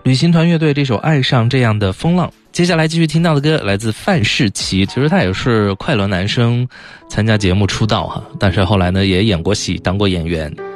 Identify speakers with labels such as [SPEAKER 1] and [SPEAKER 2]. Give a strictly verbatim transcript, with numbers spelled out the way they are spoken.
[SPEAKER 1] 旅行团乐队这首《爱上这样的风浪》。接下来继续听到的歌来自范世琦，其实他也是快乐男声参加节目出道哈，但是后来呢也演过戏，当过演员。